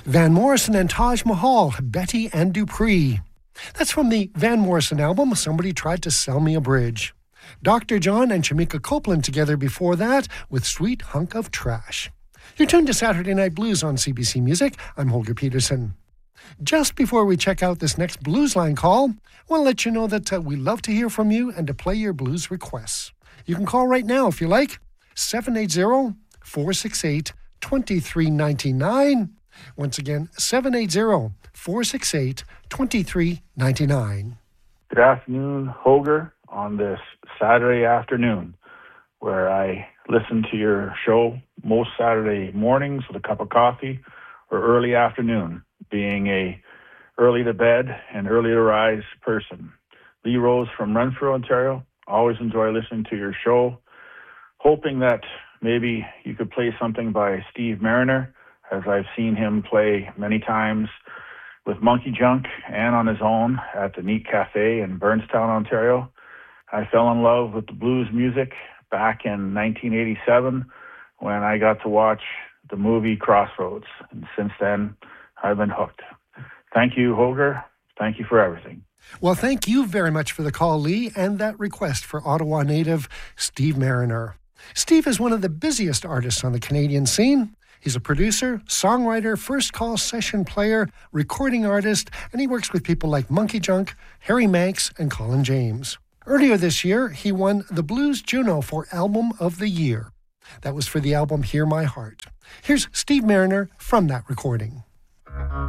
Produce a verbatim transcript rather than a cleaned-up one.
Van Morrison and Taj Mahal, Betty and Dupree. That's from the Van Morrison album, Somebody Tried to Sell Me a Bridge. Doctor John and Shamika Copeland together before that with Sweet Hunk of Trash. You're tuned to Saturday Night Blues on C B C Music. I'm Holger Peterson. Just before we check out this next Blues Line call, I want to let you know that uh, we love to hear from you and to play your blues requests. You can call right now if you like, seven eight zero, four six eight, two three nine nine. Once again, seven eight zero, four six eight, two three nine nine. Good afternoon, Holger, on this Saturday afternoon, where I listen to your show most Saturday mornings with a cup of coffee, or early afternoon, being a early to bed and early to rise person. Lee Rose from Renfrew, Ontario. Always enjoy listening to your show. Hoping that maybe you could play something by Steve Mariner, as I've seen him play many times with Monkey Junk and on his own at the Neat Cafe in Burnstown, Ontario. I fell in love with the blues music back in nineteen eighty-seven when I got to watch the movie Crossroads. And since then, I've been hooked. Thank you, Holger. Thank you for everything. Well, thank you very much for the call, Lee, and that request for Ottawa native Steve Mariner. Steve is one of the busiest artists on the Canadian scene. He's a producer, songwriter, first call session player, recording artist, and he works with people like Monkey Junk, Harry Manx, and Colin James. Earlier this year, he won the Blues Juno for Album of the Year. That was for the album Hear My Heart. Here's Steve Mariner from that recording.